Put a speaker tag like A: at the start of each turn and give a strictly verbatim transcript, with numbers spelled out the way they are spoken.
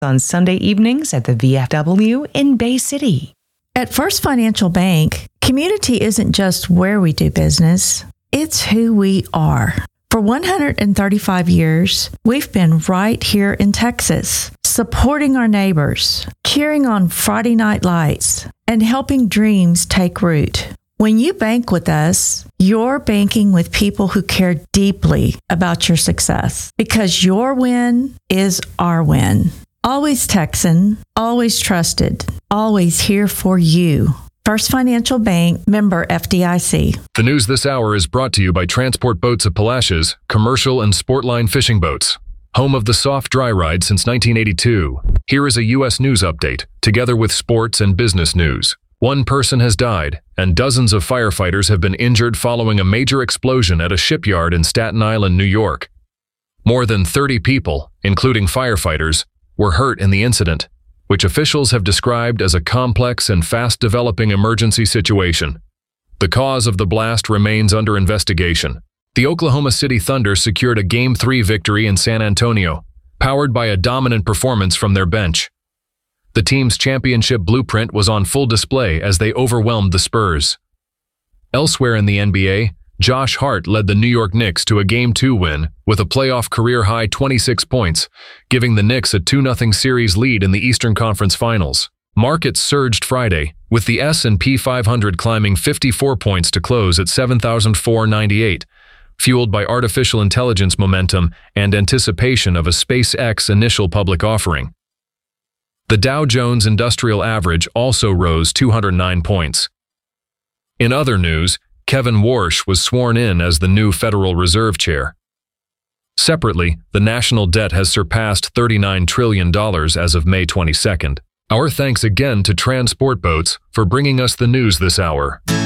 A: on Sunday evenings at the V F W in Bay City.
B: At First Financial Bank, community isn't just where we do business, it's who we are. For one hundred thirty-five years, we've been right here in Texas, supporting our neighbors, cheering on Friday night lights, and helping dreams take root. When you bank with us, you're banking with people who care deeply about your success, because your win is our win. Always Texan, always trusted, always here for you. First Financial Bank, member F D I C.
C: The news this hour is brought to you by Transport Boats of Palacios, commercial and sportline fishing boats. Home of the soft dry ride since nineteen eighty-two. Here is a U S news update, together with sports and business news. One person has died, and dozens of firefighters have been injured following a major explosion at a shipyard in Staten Island, New York. More than thirty people, including firefighters, were hurt in the incident, which officials have described as a complex and fast-developing emergency situation. The cause of the blast remains under investigation. The Oklahoma City Thunder secured a Game three victory in San Antonio, powered by a dominant performance from their bench. The team's championship blueprint was on full display as they overwhelmed the Spurs. Elsewhere in the N B A, Josh Hart led the New York Knicks to a Game two win with a playoff career-high twenty-six points, giving the Knicks a two nothing series lead in the Eastern Conference Finals. Markets surged Friday, with the S and P five hundred climbing fifty-four points to close at seven thousand four hundred ninety-eight, fueled by artificial intelligence momentum and anticipation of a SpaceX initial public offering. The Dow Jones Industrial Average also rose two hundred nine points. In other news, Kevin Warsh was sworn in as the new Federal Reserve Chair. Separately, the national debt has surpassed thirty-nine trillion dollars as of May twenty-second. Our thanks again to Transport Boats for bringing us the news this hour.